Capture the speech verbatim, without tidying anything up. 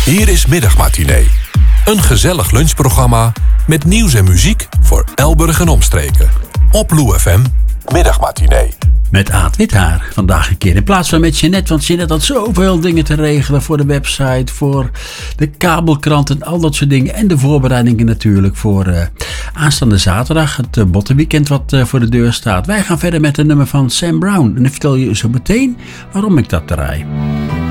Hier is Middagmatinee. Een gezellig lunchprogramma met nieuws en muziek voor Elburg en omstreken. Op Lou F M, Middagmatinee. Met Aad Withaar. Vandaag een keer in plaats van met Jeanette. Want Jeanette had zoveel dingen te regelen voor de website, voor de kabelkrant en al dat soort dingen. En de voorbereidingen natuurlijk voor uh, aanstaande zaterdag. Het uh, bottenweekend wat uh, voor de deur staat. Wij gaan verder met een nummer van Sam Brown. En ik vertel je zo meteen waarom ik dat draai.